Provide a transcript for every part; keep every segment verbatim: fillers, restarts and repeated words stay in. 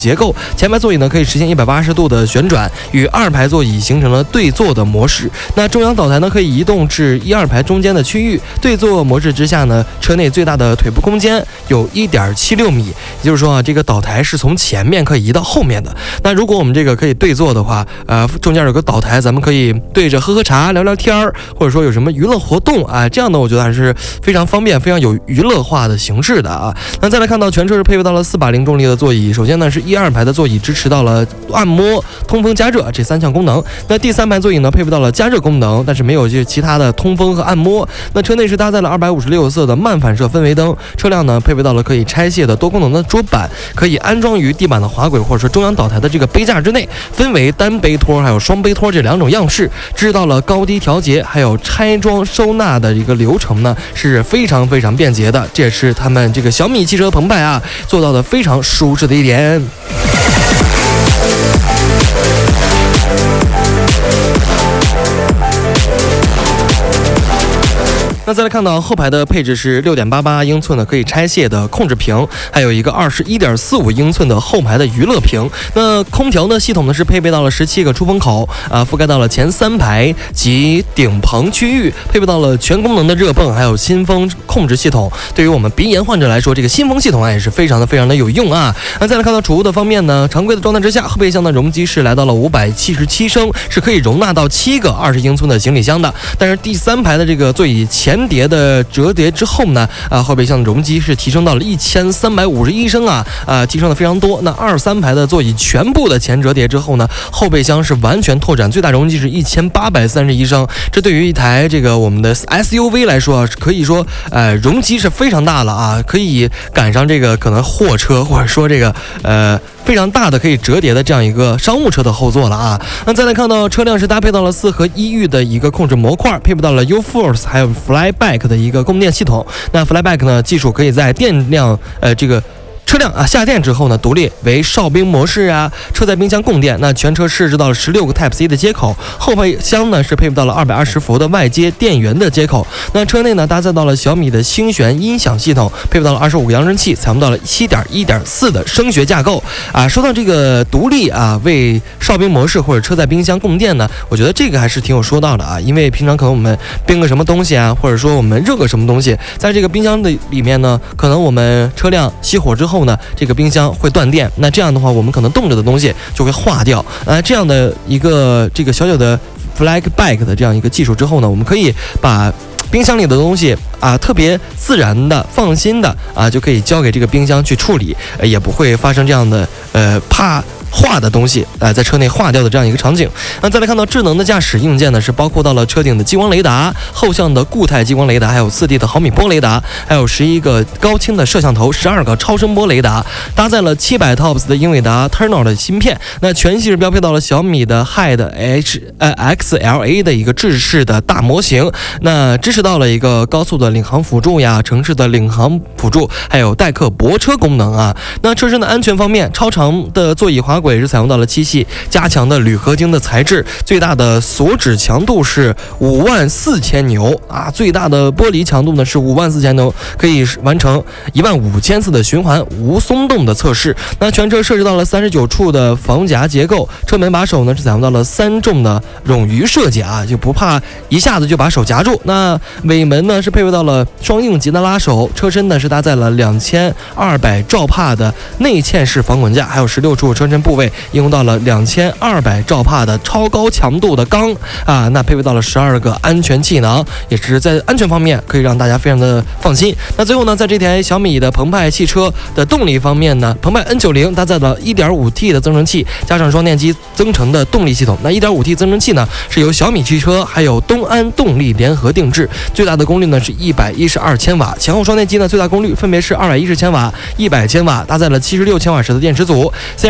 结构，前排座椅呢可以实现一百八十度的旋转，与二排座椅形成了对坐的模式。那中央岛台呢可以移动至一二排中间的区域。对坐模式之下呢，车内最大的腿部空间有 一点七六米，也就是说啊，这个岛台是从前面可以移到后面的。那如果我们这个可以对坐的话，呃，中间有个岛台，咱们可以对着喝喝茶、聊聊天儿，或者说有什么娱乐活动啊，这样呢，我觉得还是非常方便、非常有娱乐化的形式的啊。那再来看到全车是配备到了四百零重力的座椅，首先呢是一二排的座椅支持到了按摩、通风、加热这三项功能。那第三排座椅呢配备到了加热功能，但是没有这其他的通风和按摩。那车内是搭载了二百五十六色的慢反射氛围灯，车辆呢配备到了可以拆卸的多功能的桌板，可以安装于地板的滑轨或者说中央岛台的这个杯架之内，分为单杯托还有双杯托这两种样式，知道了高低调节还有拆装收纳的一个流程呢是非常非常便捷的，这也是他们这个小米汽车澎湃啊做到的非常舒适的一点。那再来看到后排的配置是 六点八八英寸的可以拆卸的控制屏，还有一个 二十一点四五英寸的后排的娱乐屏。那空调的系统呢是配备到了十七个出风口啊，覆盖到了前三排及顶棚区域，配备到了全功能的热泵，还有新风控制系统。对于我们鼻炎患者来说，这个新风系统啊也是非常的非常的有用啊。那再来看到储物的方面呢，常规的状态之下，后备箱的容积是来到了五百七十七升，是可以容纳到七个二十英寸的行李箱的。但是第三排的这个座椅前叠的折叠之后呢，啊，后备箱的容积是提升到了一千三百五十一升啊，啊，提升的非常多。那二三排的座椅全部的前折叠之后呢，后备箱是完全拓展，最大容积是一千八百三十一升。这对于一台这个我们的 S U V 来说啊，可以说呃容积是非常大了啊，可以赶上这个可能货车或者说这个呃。非常大的可以折叠的这样一个商务车的后座了啊。那再来看到车辆是搭配到了四合一域的一个控制模块，配备到了 U Force 还有 Flyback 的一个供电系统。那 Flyback 呢技术可以在电量呃这个车辆啊下电之后呢，独立为哨兵模式啊，车载冰箱供电。那全车设置到了十六个 Type C 的接口，后备箱呢是配备到了二百二十伏的外接电源的接口。那车内呢搭载到了小米的星悬音响系统，配备到了二十五个扬声器，采用到了 七点一点四 的声学架构啊。说到这个独立啊为哨兵模式或者车载冰箱供电呢，我觉得这个还是挺有说道的啊，因为平常可能我们冰个什么东西啊，或者说我们热个什么东西，在这个冰箱的里面呢，可能我们车辆熄火之后呢，这个冰箱会断电，那这样的话我们可能冻着的东西就会化掉。呃，这样的一个这个小小的 Flyback 的这样一个技术之后呢，我们可以把冰箱里的东西啊特别自然的放心的啊就可以交给这个冰箱去处理，呃、也不会发生这样的呃怕化的东西啊、呃，在车内化掉的这样一个场景。那再来看到智能的驾驶硬件呢，是包括到了车顶的激光雷达、后向的固态激光雷达，还有 四 D 的毫米波雷达，还有十一个高清的摄像头、十二个超声波雷达，搭载了七百 TOPS 的英伟达 Turner 的芯片。那全系是标配到了小米的 Hi 的 H 呃 X L A 的一个制式的大模型，那支持到了一个高速的领航辅助呀、城市的领航辅助，还有代客泊车功能啊。那车身的安全方面，超长的座椅滑轨是采用到了七系加强的铝合金的材质，最大的锁止强度是五万四千牛啊，最大的玻璃强度呢是五万四千牛，可以完成一万五千次的循环无松动的测试。那全车设置到了三十九处的防夹结构，车门把手呢是采用到了三重的冗余设计啊，就不怕一下子就把手夹住。那尾门呢是配备到了双应急的拉手，车身呢是搭载了两千二百兆帕的内嵌式防滚架，还有十六处车身部位应用到了两千二百兆帕的超高强度的钢啊，那配备到了十二个安全气囊，也是在安全方面可以让大家非常的放心。那最后呢，在这台小米的澎湃汽车的动力方面呢，澎湃 N 九十 搭载了 一点五 T 的增程器，加上双电机增程的动力系统。那 一点五 T 增程器呢是由小米汽车还有东安动力联合定制，最大的功率呢是一百一十二千瓦，前后双电机呢最大功率分别是二百一十千瓦、一百千瓦，搭载了七十六千瓦时的电池组。C L T C 的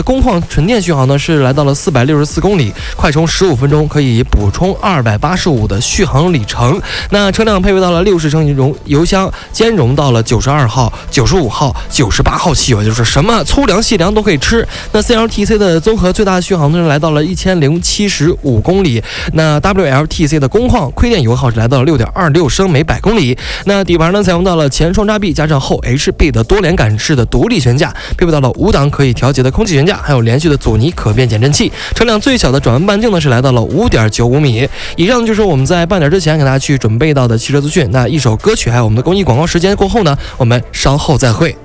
工况纯电续航呢是来到了四百六十四公里，快充十五分钟可以补充二百八十五的续航里程。那车辆配备到了六十升油油箱，兼容到了九十二号、九十五号、九十八号汽油，就是什么粗粮细粮都可以吃。那 C L T C 的综合最大续航呢来到了一千零七十五公里，那 W L T C 的工况亏电油耗是来到了六点二六升每百公里。那底盘呢采用到了前双叉臂加上后 H B 的多连杆式的独立悬架，配备到了五档可以调节的空气悬架，还有连续的阻尼可变减震器。车辆最小的转弯半径呢是来到了 五点九五米。以上就是我们在半点之前给大家去准备到的汽车资讯。那一首歌曲还有我们的公益广告时间过后呢，我们稍后再会。